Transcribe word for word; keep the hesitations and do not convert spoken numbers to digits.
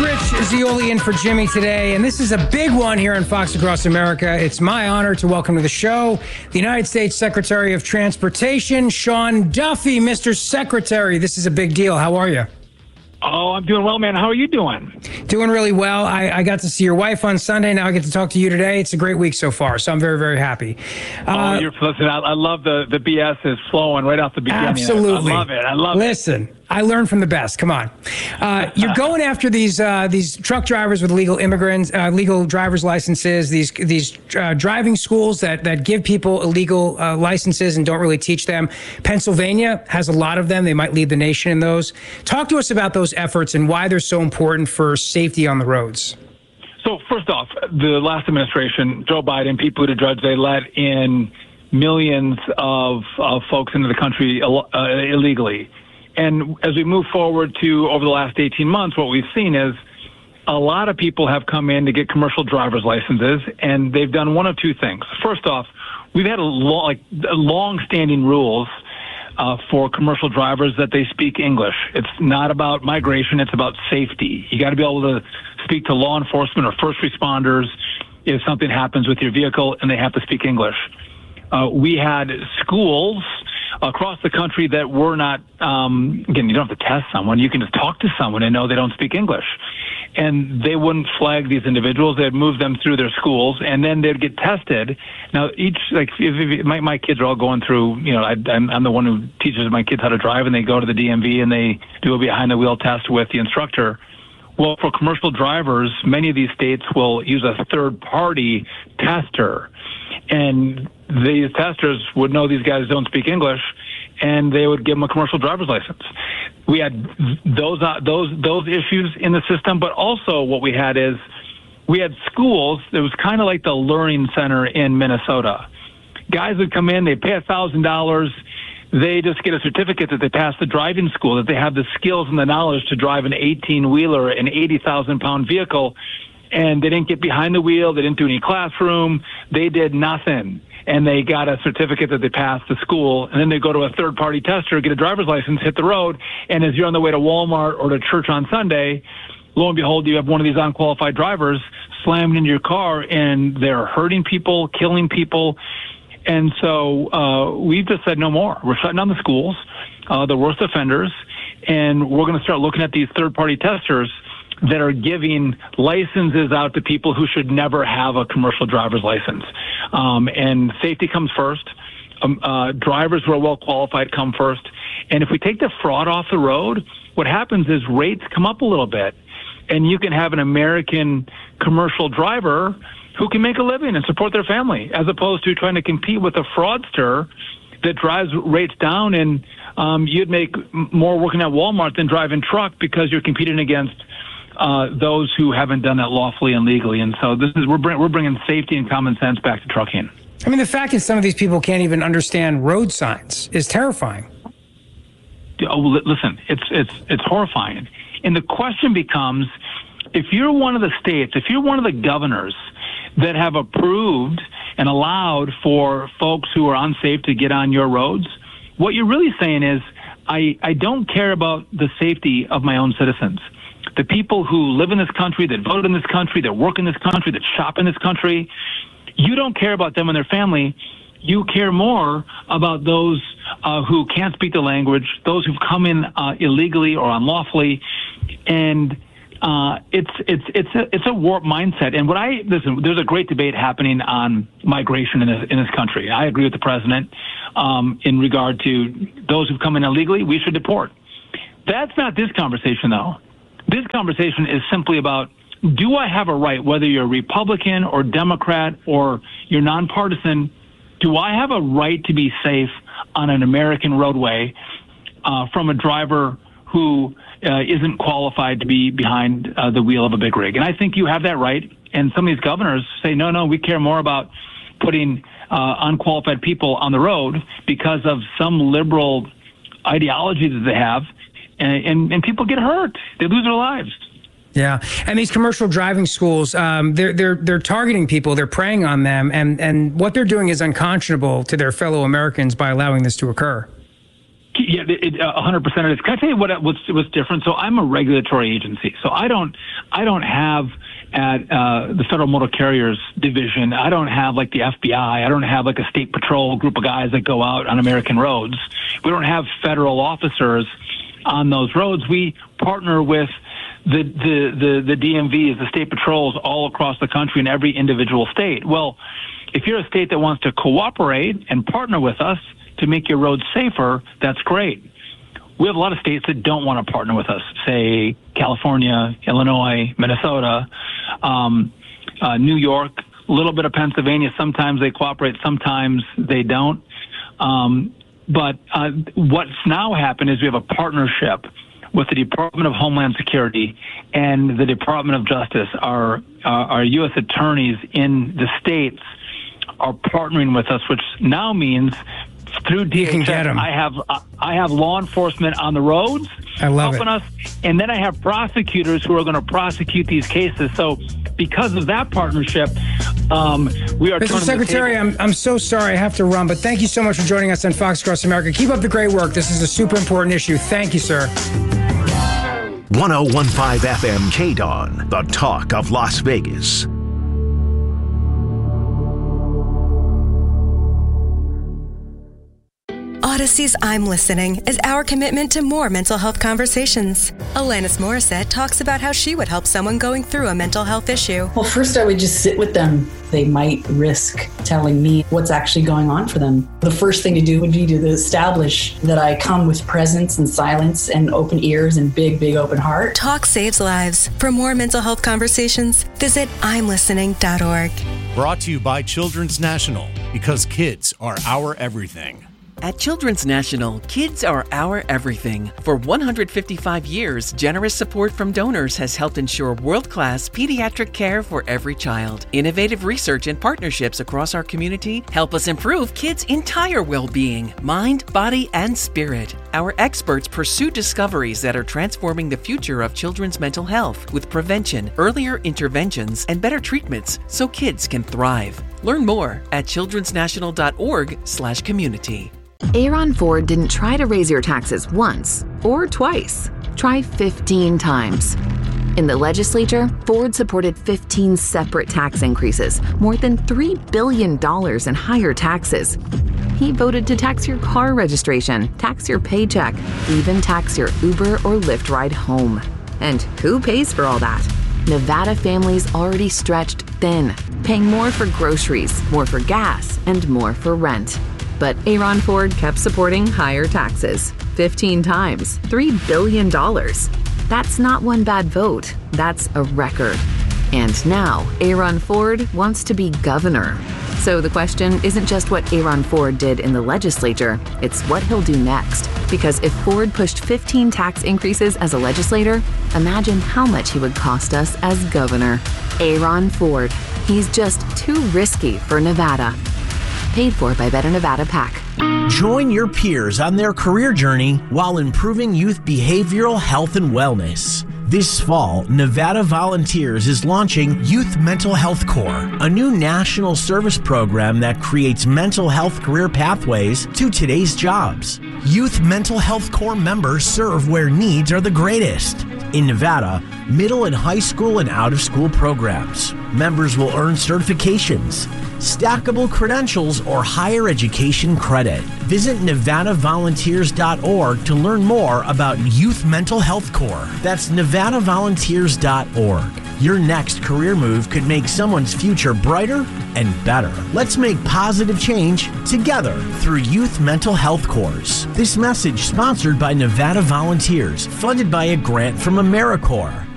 Rich Zeoli in for Jimmy today, and this is a big one here on Fox Across America. It's my honor to welcome to the show the United States Secretary of Transportation, Sean Duffy. Mister Secretary, this is a big deal. How are you? Oh, I'm doing well, man. How are you doing? Doing really well. I, I got to see your wife on Sunday. Now I get to talk to you today. It's a great week so far, so I'm very, very happy. Oh, Uh, you're listen. I, I love the the B S is flowing right off the beginning. Absolutely. I love it. I love Listen, it. Listen, I learned from the best. Come on. Uh, you're going after these uh, these truck drivers with legal immigrants, uh, legal driver's licenses, these these uh, driving schools that, that give people illegal uh, licenses and don't really teach them. Pennsylvania has a lot of them. They might lead the nation in those. Talk to us about those efforts and why they're so important for safety on the roads. So first off, the last administration, Joe Biden, Pete Buttigieg, they let in millions of, of folks into the country uh, illegally. And as we move forward to over the last eighteen months, what we've seen is a lot of people have come in to get commercial driver's licenses, and they've done one of two things. First off, we've had a long, like long-standing rules uh, for commercial drivers that they speak English. It's not about migration; it's about safety. You got to be able to speak to law enforcement or first responders if something happens with your vehicle, and they have to speak English. Uh, we had schools across the country that were not, um, again, you don't have to test someone. You can just talk to someone and know they don't speak English. And they wouldn't flag these individuals. They'd move them through their schools, and then they'd get tested. Now, each, like, if, if, my, my kids are all going through, you know, I, I'm, I'm the one who teaches my kids how to drive, and they go to the D M V and they do a behind-the-wheel test with the instructor. Well, for commercial drivers, many of these states will use a third-party tester. And these testers would know these guys don't speak English, and they would give them a commercial driver's license. We had those uh, those those issues in the system, but also what we had is we had schools. It was kind of like the Learning Center in Minnesota. Guys would come in, they pay a thousand dollars. They just get a certificate that they passed the driving school, that they have the skills and the knowledge to drive an eighteen-wheeler, an eighty thousand pound vehicle. And they didn't get behind the wheel. They didn't do any classroom. They did nothing. And they got a certificate that they passed the school. And then they go to a third-party tester, get a driver's license, hit the road. And as you're on the way to Walmart or to church on Sunday, lo and behold, you have one of these unqualified drivers slammed into your car, and they're hurting people, killing people. And so uh, we've just said no more. We're shutting down the schools, uh, the worst offenders, and we're going to start looking at these third-party testers that are giving licenses out to people who should never have a commercial driver's license. Um, and safety comes first. Um, uh, drivers who are well qualified come first. And if we take the fraud off the road, what happens is rates come up a little bit. And you can have an American commercial driver who can make a living and support their family, as opposed to trying to compete with a fraudster that drives rates down. And um, you'd make more working at Walmart than driving truck because you're competing against Uh, those who haven't done that lawfully and legally. And so this is we're, bring, we're bringing safety and common sense back to trucking. I mean, the fact that some of these people can't even understand road signs is terrifying. Oh, listen, it's it's it's horrifying. And the question becomes, if you're one of the states, if you're one of the governors that have approved and allowed for folks who are unsafe to get on your roads, what you're really saying is, I, I don't care about the safety of my own citizens. The people who live in this country, that vote in this country, that work in this country, that shop in this country, you don't care about them and their family. You care more about those uh, who can't speak the language, those who've come in uh, illegally or unlawfully, and uh, it's it's it's a it's a warped mindset. And what I listen, there's a great debate happening on migration in this in this country. I agree with the president um, in regard to those who've come in illegally. We should deport. That's not this conversation, though. This conversation is simply about, do I have a right, whether you're Republican or Democrat or you're nonpartisan, do I have a right to be safe on an American roadway uh, from a driver who uh, isn't qualified to be behind uh, the wheel of a big rig? And I think you have that right. And some of these governors say, no, no, we care more about putting uh, unqualified people on the road because of some liberal ideology that they have. And, and, and people get hurt. They lose their lives. Yeah, and these commercial driving schools, um, they're they're they're targeting people. They're preying on them, and and what they're doing is unconscionable to their fellow Americans by allowing this to occur. Yeah, it, it, one hundred percent of it. Can I tell you what what's, what's different? So I'm a regulatory agency. So I don't I don't have at uh, the Federal Motor Carriers Division, I don't have like the F B I. I don't have like a state patrol group of guys that go out on American roads. We don't have federal officers on those roads. We partner with the the the, the D M Vs, the state patrols all across the country in every individual state. Well, if you're a state that wants to cooperate and partner with us to make your roads safer, that's great. We have a lot of states that don't want to partner with us, say California, Illinois, Minnesota, um, uh, New York, a little bit of Pennsylvania. Sometimes they cooperate, sometimes they don't. Um, but uh, what's now happened is we have a partnership with the Department of Homeland Security and the Department of Justice. Our, uh, our U S attorneys in the states are partnering with us, which now means through D H S, I have uh, I have law enforcement on the roads I love helping it. us, and then I have prosecutors who are going to prosecute these cases. So, because of that partnership, um, we are. Mister Secretary, I'm I'm so sorry I have to run, but thank you so much for joining us on Fox Across America. Keep up the great work. This is a super important issue. Thank you, sir. one oh one point five F M K D O N, the talk of Las Vegas. Odyssey's I'm Listening is our commitment to more mental health conversations. Alanis Morissette talks about how she would help someone going through a mental health issue. Well, first I would just sit with them. They might risk telling me what's actually going on for them. The first thing to do would be to establish that I come with presence and silence and open ears and big, big open heart. Talk saves lives. For more mental health conversations, visit I'm listening dot org. Brought to you by Children's National, because kids are our everything. At Children's National, kids are our everything. For one hundred fifty-five years, generous support from donors has helped ensure world-class pediatric care for every child. Innovative research and partnerships across our community help us improve kids' entire well-being, mind, body, and spirit. Our experts pursue discoveries that are transforming the future of children's mental health with prevention, earlier interventions, and better treatments so kids can thrive. Learn more at childrens national dot org slash community. Aaron Ford didn't try to raise your taxes once or twice. Try fifteen times. In the legislature, Ford supported fifteen separate tax increases, more than three billion dollars in higher taxes. He voted to tax your car registration, tax your paycheck, even tax your Uber or Lyft ride home. And who pays for all that? Nevada families already stretched thin, paying more for groceries, more for gas, and more for rent. But Aaron Ford kept supporting higher taxes, fifteen times, three billion dollars. That's not one bad vote, that's a record. And now, Aaron Ford wants to be governor. So the question isn't just what Aaron Ford did in the legislature, it's what he'll do next. Because if Ford pushed fifteen tax increases as a legislator, imagine how much he would cost us as governor. Aaron Ford. He's just too risky for Nevada. Paid for by Better Nevada PAC. Join your peers on their career journey while improving youth behavioral health and wellness. This fall, Nevada Volunteers is launching Youth Mental Health Corps, a new national service program that creates mental health career pathways to today's jobs. Youth Mental Health Corps members serve where needs are the greatest. In Nevada, middle and high school and out-of-school programs. Members will earn certifications, stackable credentials, or higher education credit. Visit nevada volunteers dot org to learn more about Youth Mental Health Corps. That's nevada volunteers dot org. Your next career move could make someone's future brighter and better. Let's make positive change together through Youth Mental Health Corps. This message sponsored by Nevada Volunteers, funded by a grant from AmeriCorps.